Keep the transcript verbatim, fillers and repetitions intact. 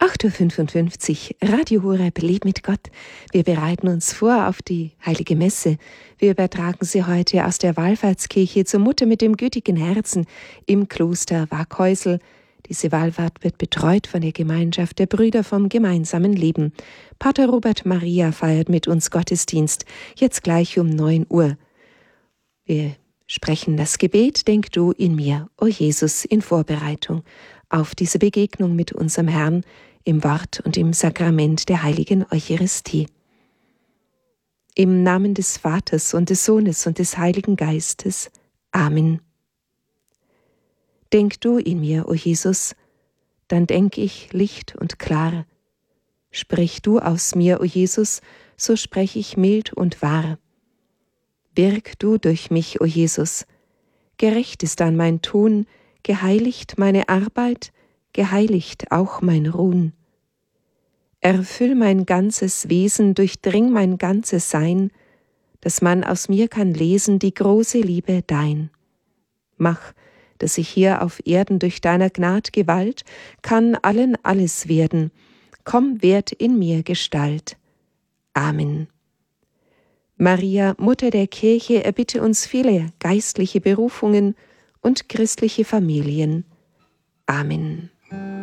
acht Uhr fünfundfünfzig, Radio Horeb, Leb mit Gott. Wir bereiten uns vor auf die Heilige Messe. Wir übertragen sie heute aus der Wallfahrtskirche zur Mutter mit dem gütigen Herzen im Kloster Waghäusel. Diese Wallfahrt wird betreut von der Gemeinschaft der Brüder vom gemeinsamen Leben. Pater Robert Maria feiert mit uns Gottesdienst, jetzt gleich um neun Uhr. Wir sprechen das Gebet, denk du in mir, o Jesus, in Vorbereitung auf diese Begegnung mit unserem Herrn im Wort und im Sakrament der heiligen Eucharistie. Im Namen des Vaters und des Sohnes und des Heiligen Geistes. Amen. Denk du in mir, o Jesus, dann denk ich licht und klar. Sprich du aus mir, o Jesus, so sprech ich mild und wahr. Wirk du durch mich, o Jesus, gerecht ist dann mein Tun, geheiligt meine Arbeit, geheiligt auch mein Ruhen. Erfüll mein ganzes Wesen, durchdring mein ganzes Sein, dass man aus mir kann lesen die große Liebe dein. Mach, dass ich hier auf Erden durch deiner Gnad Gewalt kann allen alles werden. Komm, werd in mir Gestalt. Amen. Maria, Mutter der Kirche, erbitte uns viele geistliche Berufungen und christliche Familien. Amen.